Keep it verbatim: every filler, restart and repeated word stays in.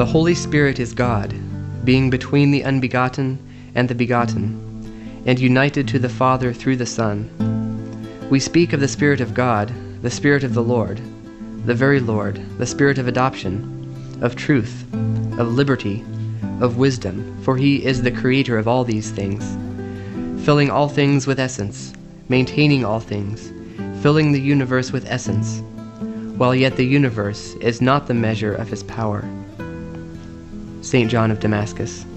The Holy Spirit is God, being between the unbegotten and the begotten, and united to the Father through the Son. We speak of the Spirit of God, the Spirit of the Lord, the very Lord, the Spirit of adoption, of truth, of liberty, of wisdom, for he is the creator of all these things, filling all things with essence, maintaining all things, filling the universe with essence, while yet the universe is not the measure of his power. Saint John of Damascus.